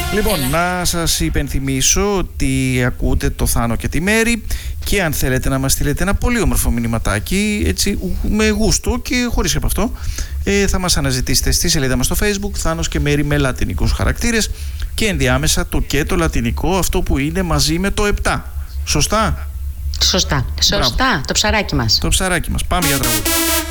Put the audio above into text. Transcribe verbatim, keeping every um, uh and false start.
Λοιπόν, να σας υπενθυμίσω ότι ακούτε το Θάνο και τη Μέρη και αν θέλετε να μας στείλετε ένα πολύ όμορφο μηνυματάκι, έτσι με γούστο και χωρίς από αυτό, ε, θα μας αναζητήσετε στη σελίδα μας στο Facebook, Θάνος και Μέρη με λατινικούς χαρακτήρες και ενδιάμεσα το και το λατινικό, αυτό που είναι μαζί με το επτά. Σωστά? Σωστά. Σωστά. Μπράβο. Το ψαράκι μας. Το ψαράκι μας. Πάμε για τραγούδι.